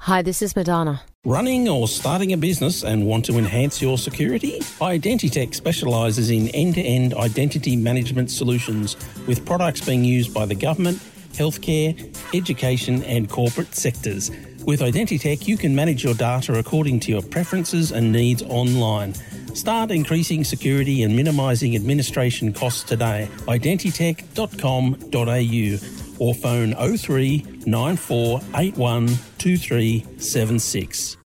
Hi, this is Madonna. Running or starting a business and want to enhance your security? Identitech specialises in end-to-end identity management solutions with products being used by the government, healthcare, education and corporate sectors. With Identitech, you can manage your data according to your preferences and needs online. Start increasing security and minimising administration costs today. Identitech.com.au or phone 03 9481 2376.